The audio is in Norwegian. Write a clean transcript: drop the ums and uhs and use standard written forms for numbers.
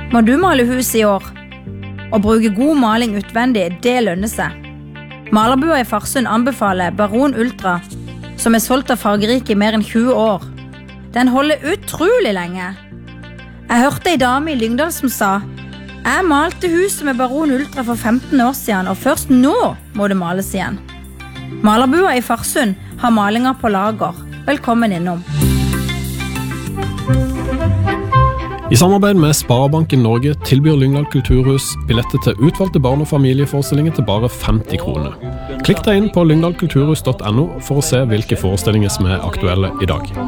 Må du male hus i år? Å bruke god maling utvendig, det lønner seg. Malerbua i Farsund anbefaler Baron Ultra, som solgt av Fargerike i mer enn 20 år. Den holder utrolig lenge. Jeg hørte en dame i Lyngdal som sa: jeg malte huset med Baron Ultra for 15 år siden, og først nå må det males igjen. Malerbua i Farsund har malinger på lager. Velkommen innom. I samarbeid med Sparebanken Norge tilbyr Lyngdal Kulturhus billetter til utvalgte barn- og familieforestillinger til bare 50 kroner. Klikk deg inn på lyngdalkulturhus.no for å se hvilke forestillinger som er aktuelle i dag.